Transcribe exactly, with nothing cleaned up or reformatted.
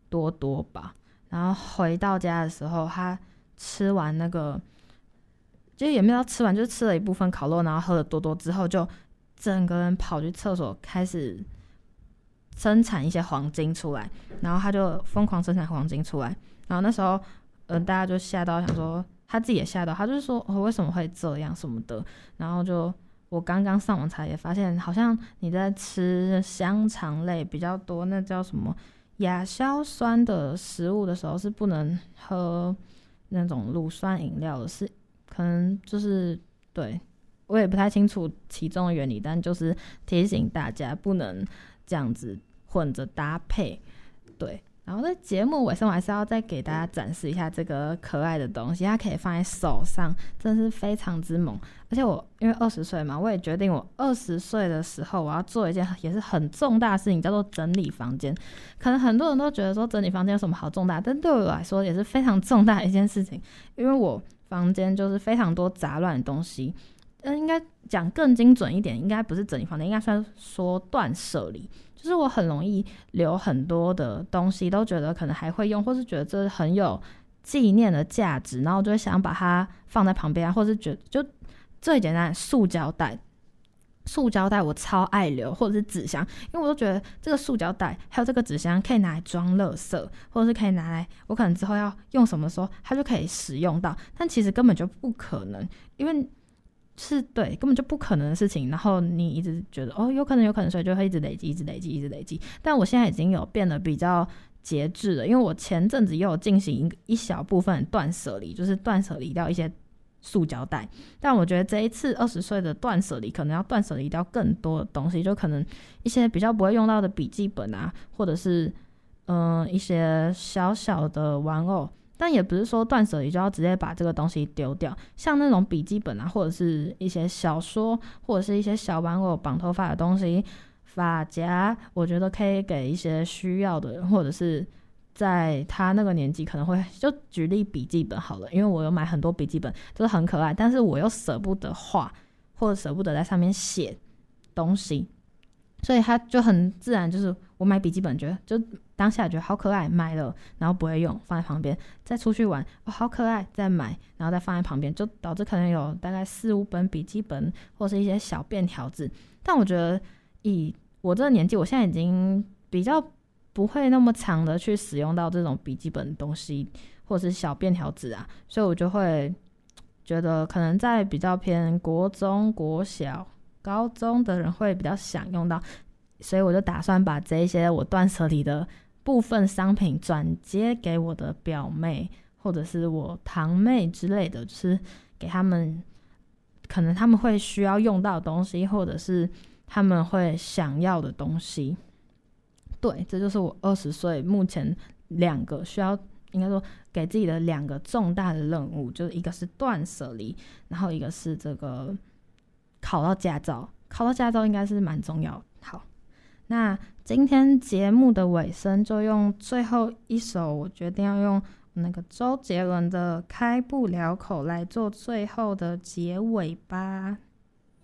多多吧。然后回到家的时候，他吃完那个，就也没有吃完，就是吃了一部分烤肉，然后喝了多多之后，就整个人跑去厕所开始生产一些黄金出来，然后他就疯狂生产黄金出来。然后那时候，呃，大家就吓到，想说他自己也吓到，他就是说、哦、为什么会这样什么的。然后就我刚刚上网查也发现，好像你在吃香肠类比较多，那叫什么？亚硝酸的食物的时候是不能喝那种乳酸饮料的，是可能就是对我也不太清楚其中的原理，但就是提醒大家不能这样子混着搭配。对，然后在节目尾声我还是要再给大家展示一下这个可爱的东西，它可以放在手上，真的是非常之猛。而且我因为二十岁嘛，我也决定我二十岁的时候我要做一件也是很重大的事情，叫做整理房间。可能很多人都觉得说整理房间有什么好重大，但对我来说也是非常重大的一件事情，因为我房间就是非常多杂乱的东西。嗯，应该讲更精准一点，应该不是整理房间，应该算说断舍离。就是我很容易留很多的东西，都觉得可能还会用，或是觉得这很有纪念的价值，然后就会想把它放在旁边啊，或是觉得就最简单的塑胶袋，塑胶袋我超爱留，或者是纸箱，因为我都觉得这个塑胶袋还有这个纸箱可以拿来装垃圾，或者是可以拿来我可能之后要用什么时候它就可以使用到，但其实根本就不可能，因为是对根本就不可能的事情，然后你一直觉得哦有可能有可能，所以就会一直累积一直累积一直累积。但我现在已经有变得比较节制了，因为我前阵子也有进行一小部分断舍离，就是断舍离掉一些塑胶袋，但我觉得这一次二十岁的断舍离可能要断舍离掉更多的东西，就可能一些比较不会用到的笔记本啊，或者是嗯、呃、一些小小的玩偶。但也不是说断舍离就要直接把这个东西丢掉，像那种笔记本啊，或者是一些小说，或者是一些小玩偶绑头发的东西，发夹，我觉得可以给一些需要的人，或者是在他那个年纪可能会，就举例笔记本好了，因为我有买很多笔记本，就是很可爱，但是我又舍不得画，或者舍不得在上面写东西，所以他就很自然，就是我买笔记本觉得就当下觉得好可爱，买了然后不会用放在旁边，再出去玩哦好可爱再买，然后再放在旁边，就导致可能有大概四五本笔记本或是一些小便条纸。但我觉得以我这个年纪，我现在已经比较不会那么常的去使用到这种笔记本的东西或是小便条纸啊，所以我就会觉得可能在比较偏国中国小高中的人会比较想用到，所以我就打算把这一些我断舍离的部分商品转接给我的表妹或者是我堂妹之类的，就是给他们可能他们会需要用到的东西，或者是他们会想要的东西。对，这就是我二十岁目前两个需要应该说给自己的两个重大的任务，就是一个是断舍离，然后一个是这个考到驾照。考到驾照应该是蛮重要的。好，那今天节目的尾声就用最后一首，我决定要用那个周杰伦的《开不了口》来做最后的结尾吧。